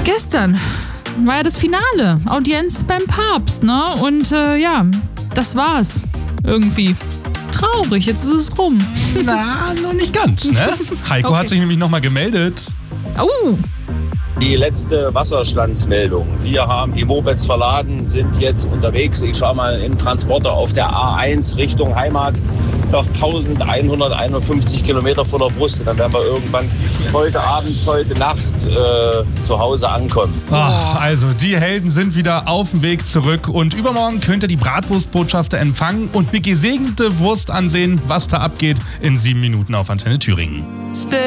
Gestern war ja das Finale. Audienz beim Papst, ne? Und das war's. Irgendwie. Traurig, jetzt ist es rum. Na, noch nicht ganz, ne? Heiko hat sich nämlich nochmal gemeldet. Oh. Die letzte Wasserstandsmeldung. Wir haben die Mopeds verladen, sind jetzt unterwegs. Ich schaue mal im Transporter auf der A1 Richtung Heimat. Noch 1151 Kilometer vor der Brust. Und dann werden wir irgendwann heute Abend, heute Nacht zu Hause ankommen. Also, die Helden sind wieder auf dem Weg zurück. Und übermorgen könnt ihr die Bratwurstbotschafter empfangen und eine gesegnete Wurst ansehen, was da abgeht in 7 Minuten auf Antenne Thüringen.